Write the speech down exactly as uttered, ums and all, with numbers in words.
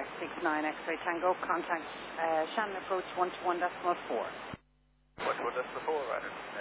Quebec six nine X-ray Tango, contact uh, Shannon approach one two one decimal four. one two one decimal four, right.